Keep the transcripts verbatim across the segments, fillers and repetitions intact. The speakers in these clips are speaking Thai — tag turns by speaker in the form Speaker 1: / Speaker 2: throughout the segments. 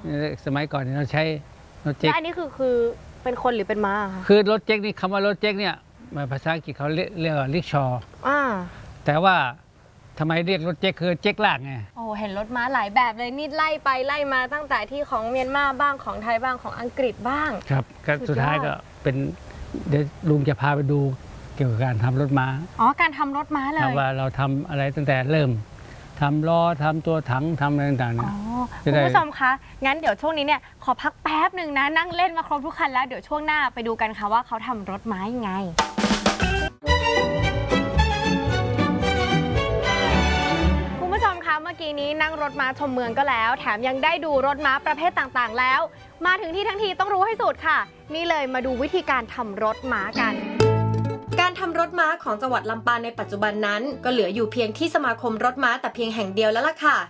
Speaker 1: สมัยก่อนเราใช้รถเจ๊ก
Speaker 2: อันนี้คือคือเป็นคนหรือเป็นม้าคะ
Speaker 1: คือรถเจ๊กนี่คำว่ารถเจ๊กเนี่ยภาษาอังกฤษเขาเรียกเรียกว่าริกชออ่าแต่ว่าทำไมเรียกรถเจ๊กคือเจ๊กลากไง
Speaker 2: โอ้เห็นรถม้าหลายแบบเลยนี่ไล่ไปไล่มาตั้งแต่ที่ของเมียนมาบ้างของไทยบ้างของอังกฤษบ้าง
Speaker 1: ครับก็สุดท้ายก็เป็นเดี๋ยวลุงจะพาไปดูเกี่ยวกับการทำรถม้า
Speaker 2: อ๋อการทำรถม้าเลย
Speaker 1: ว่าเราทำอะไรตั้งแต่เริ่มทำล้อทำตัวถังทำอะไรต่างๆเนี่ย
Speaker 2: คุณผู้ชมคะงั้นเดี๋ยวช่วงนี้เนี่ยขอพักแป๊บหนึ่งนะนั่งเล่นมาครบทุกคันแล้วเดี๋ยวช่วงหน้าไปดูกันค่ะว่าเขาทำรถม้ายังไงคุณผู้ชมคะเมื่อกี้นี้นั่งรถม้าชมเมืองก็แล้วแถมยังได้ดูรถม้าประเภทต่างๆแล้วมาถึงที่ทั้งทีต้องรู้ให้สุดค่ะนี่เลยมาดูวิธีการทำรถม้ากันการทำรถม้าของจังหวัดลำปางในปัจจุบันนั้นก็เหลืออยู่เพียงที่สมาคมรถม้าแต่เพียงแห่งเดียวแล้วล่ะค่ะ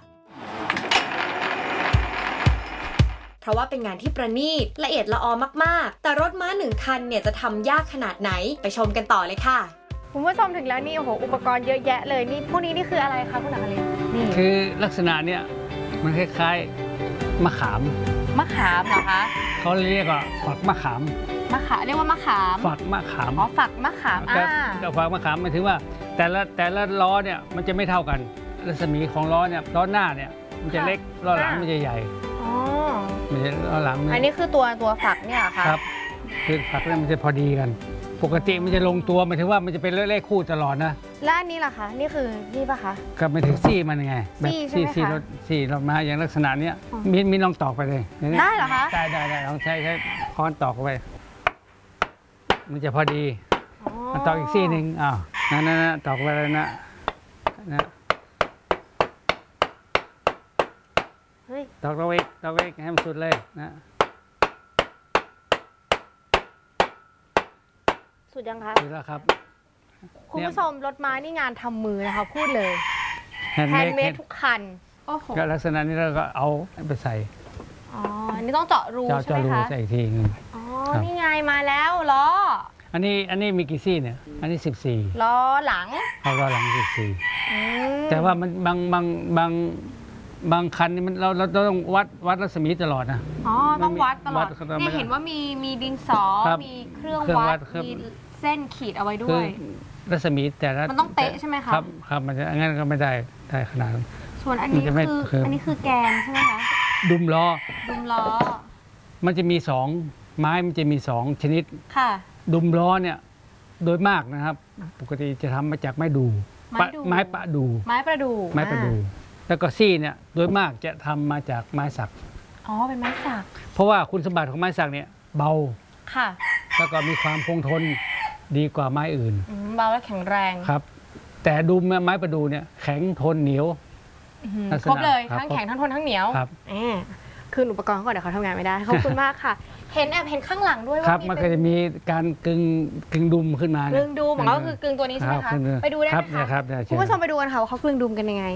Speaker 2: เพราะว่าเป็นงานที่ประณีตละเอียดละออมากๆแต่รถม้าหนึ่งคันเนี่ยจะทำยากขนาดไหนไปชมกันต่อเลยค่ะคุณผู้ชมถึงแล้วนี่โอ้โหอุปกรณ์เยอะแยะเลยนี่พวกนี้นี่คืออะไรคะคุณอาลีนี่
Speaker 1: คือลักษณะเนี่ยมันคล้ายๆมะขาม
Speaker 2: มะขามเหรอคะ
Speaker 1: เขาเรียกว่าฝักมะขาม
Speaker 2: มะขามเรียกว่ามะขาม
Speaker 1: ฝักมะขาม
Speaker 2: อ๋อฝักมะขามอ่า
Speaker 1: แต่ฝักมะขามหมายถึงว่าแต่ละแต่ละล้อเนี่ยมันจะไม่เท่ากันรัศมีของล้อเนี่ยล้อหน้าเนี่ยมันจะเล็กล้อหลังมันจะใหญ่อ๋อมันจะล้อหลัง
Speaker 2: อันนี้คือตัวตัวฝักเนี่ยค่ะ
Speaker 1: ครับคือฝักเนี่ยมันจะพอดีกันปกติมันจะลงตัวหมายถึงว่ามันจะเป็นเลขคู่ตลอดนะ
Speaker 2: และอันนี้ล่ะคะนี่คือนี่ปะคะ
Speaker 1: ก็ไม่ถึงซี่มันไง
Speaker 2: แบบซี่
Speaker 1: ซี่รถซี่รถม้าอย่างลักษณะเนี้ยมีมีลองตอกไปเลย
Speaker 2: ได้เหรอคะ
Speaker 1: ได้ได้ได้ลองใช้ใช้ค้อนตอกไปมันจะพอดีมันตอกอีกซี่หนึ่งอ้าวนั่นนั่นตอกไปเลยนะนะตอกเราเองตอกเองให้มันสุดเลยนะ
Speaker 2: สุดยังคะ
Speaker 1: สุดแล้วครับ
Speaker 2: คุณผู้ชมรถม้านี่งานทำมือนะคะพูดเลยแฮนด์เมดทุกคัน
Speaker 1: โอ้โหก็ลักษณะนี้เราก็เอาไปใส่
Speaker 2: อ๋ออันนี้ต้องเจาะรูใช่ไหมคะเจาะรู
Speaker 1: ใส่อีกทีนึง
Speaker 2: อ๋อนี่ไงมาแล้วล้อ
Speaker 1: อันนี้อันนี้มีกี่ซี่เนี่ยอันนี้สิบสี่
Speaker 2: ล้อหลัง
Speaker 1: เอาล้อหลังสิบสี่แต่ว่ามันบางบางบางบางคันนี่มันเราเราต้องวัดวัดรัศมีตลอดนะ
Speaker 2: อ๋อต้องวัดตลอดเนี่ยเห็นว่ามีมีดินสอมีเครื่องวัดมีเส้นขีดเอาไว้ด้วย
Speaker 1: รัศมีแต่ละ
Speaker 2: มันต้องเป๊ะใช่ไหมคะ
Speaker 1: ครับครับมันจะงั้นก็ไม่ได้ได้ขนาดนั้น
Speaker 2: ส่วนอันนี้คืออันนี้คือแกนใช่ไหมคะ
Speaker 1: ดุมล้อ
Speaker 2: ดุมล้อ
Speaker 1: มันจะมีสองไม้มันจะมีสองชนิด
Speaker 2: ค่ะ
Speaker 1: ดุมล้อเนี่ยโดยมากนะครับปกติจะทำมาจากไม้ดูไม้ปะดู
Speaker 2: ไม้ประดู
Speaker 1: ไม้ประดูแล้วก็ซี่เนี่ยโดยมากจะทำมาจากไม้สัก
Speaker 2: อ๋อเป็นไม้สัก
Speaker 1: เพราะว่าคุณสมบัติของไม้สักเนี่ยเบา
Speaker 2: ค่ะ
Speaker 1: แล้วก็มีความคงทนดีกว่าไม้อื่น
Speaker 2: เบาและแข็งแรง
Speaker 1: ครับแต่ดูไม้ประดูเนี่ยแข็งทนเหนียว
Speaker 2: ครบเลยทั้งแข็งทั้งทนทั้งเหนียว
Speaker 1: ครับ
Speaker 2: คืออุปกรณ์ก่อนเดี๋ยวเขาทำงานไม่ได้ขอบคุณมากค่ะเห็นแอบเห็นข้างหลังด้วย
Speaker 1: ว่ามันก็จะมีการกึ่งกึ่งดุมขึ้นมาก
Speaker 2: ึ่งดุมของเขาคือกึ่งตัวนี้ใช่ไหมคะไปดูได้ไหมคะคุณผู้ชมไปดูกันค่ะว่าเขากึ่งดุมกันยังไง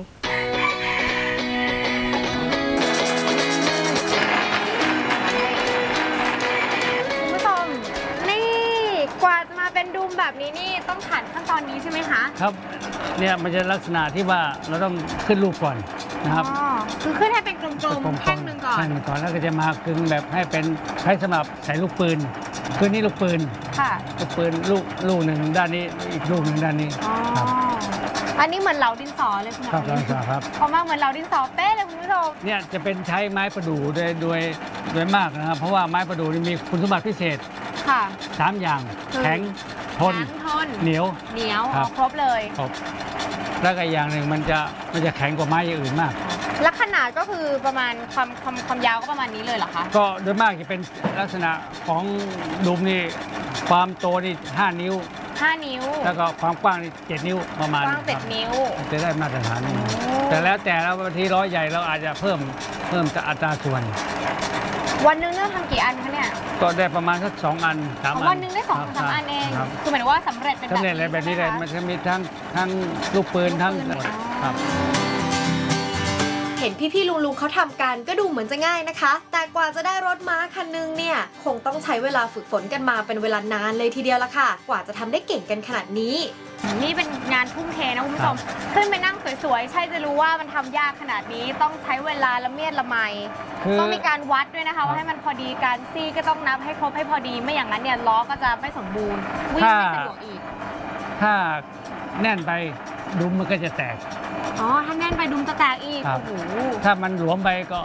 Speaker 2: คุณผู้ชมนี่กว่าจะมาเป็นดุมแบบนี้นี่ต้องผ่านขั้นตอนนี้ใช่ไหมคะ
Speaker 1: ครับเนี่ยมันจะลักษณะที่ว่าเราต้องขึ้นรูปก่อนนะครับ
Speaker 2: คือขึ้นให้เป็นกลมๆแท่งหนึ่งก่อน
Speaker 1: แท่งหนึ่งก่อนแล้วก็จะมากึ่งแบบให้เป็นใช้สำหรับใส่ลูกปืนคือนี่ลูกปืน
Speaker 2: ค่ะ
Speaker 1: ลูกปืนลูกลูกหนึ่งด้านนี้อีกลูกหนึ่งด้านนี้
Speaker 2: ครับอันนี้เหมือนเหลาดินสอเลยคุณ
Speaker 1: ครับเหลาดินสอครับ
Speaker 2: พอมากเหมือนเหลาดินสอเป๊ะเลยคุณผู้ชม
Speaker 1: เนี่ยจะเป็นใช้ไม้ประดู่โดยโดยโดยมากนะครับเพราะว่าไม้ประดู่มีคุณสมบัติพิเศษ
Speaker 2: ค่ะ
Speaker 1: สามอย่างแข็งทนเหนียว
Speaker 2: เหนียวครบเลย
Speaker 1: ครบแล้วก็อย่างหนึ่งมันจะมันจะแข็งกว่าไม้อย่างอื่นมาก
Speaker 2: ลักษณะก็คือประมาณความความความยาวก็ประมาณนี้เลยเหรอคะ
Speaker 1: ก็โดยมากจะเป็นลักษณะของดุมนี่ความโตนี่ห้านิ้ว
Speaker 2: ห้านิ้ว
Speaker 1: แล้วก็ความกว้างนี่เจ็ดนิ้วประมาณ
Speaker 2: กว้างเจ็ดนิ้ว
Speaker 1: จะได้มาตรฐานนี้แต่แล้วแต่แล้วบางทีล้อใหญ่เราอาจจะเพิ่มเพิ่มอัตราส่วน
Speaker 2: วันหนึ่งเนี่ยทำกี่อันคะเนี่ย
Speaker 1: ก็ได้ประมาณสักสองอันสามอัน
Speaker 2: วันหนึ่งได้สองสามอันเองคือหมายถึงว่าสำเร็จเป็นแบบ
Speaker 1: สำเร็จอะไรแบบนี้เลยมันจะมีทั้งทั้งลูกปืนทั้งครับ
Speaker 2: เห็
Speaker 3: ห็นพี่ๆลุงๆเขาทำกันก็ดูเหมือนจะง่ายนะคะ แต่กว่าจะได้รถม้าคันนึงเนี่ยคงต้องใช้เวลาฝึกฝนกันมาเป็นเวลานานเลยทีเดียวละค่ะกว่าจะทำได้เก่งกันขนาดนี้
Speaker 2: นี่เป็นงานทุ่มเทนะคุณผู้ชมขึ้นไปนั่งสวยๆใช่จะรู้ว่ามันทำยากขนาดนี้ต้องใช้เวลาละเมียดละไมต้องมีการวัดด้วยนะคะว่าให้มันพอดีกันซี่ก็ต้องนับให้ครบให้พอดีไม่อย่างนั้นเนี่ยล้อก็จะไม่สมบูรณ์วิ่งไม่สะดวกอีก
Speaker 1: ถ้าแน่นไปดุมมันก็จะแตก
Speaker 2: อ๋อถ้าแน่นไปดุมจะแตกอีกโอ้โห
Speaker 1: ถ้ามันหลวมไปก็